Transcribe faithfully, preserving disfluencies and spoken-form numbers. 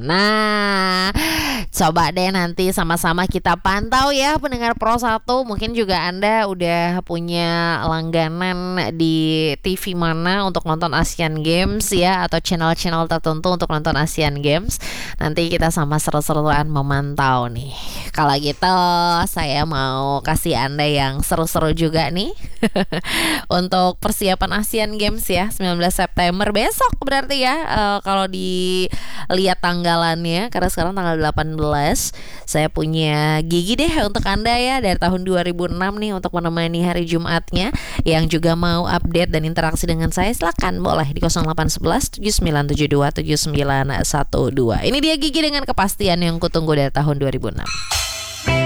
Nah, coba deh nanti sama-sama kita pantau ya pendengar Pro satu. Mungkin juga Anda udah punya langganan di T V mana untuk nonton Asian Games ya, atau channel-channel tertentu untuk nonton Asian Games. Nanti kita sama seru-seruan memantau nih. Kalau gitu saya mau kasih Anda yang seru-seru juga nih untuk persiapan Asian Games ya, sembilan belas September besok berarti ya, uh, kalau dilihat tanggalannya, karena sekarang tanggal delapan belas. Saya punya Gigi deh untuk Anda ya dari tahun dua ribu enam nih untuk menemani hari Jumatnya. Yang juga mau update dan interaksi dengan saya, silakan boleh di nol delapan satu satu tujuh sembilan tujuh dua tujuh sembilan satu dua. Ini dia Gigi dengan kepastian yang kutunggu dari tahun dua ribu enam.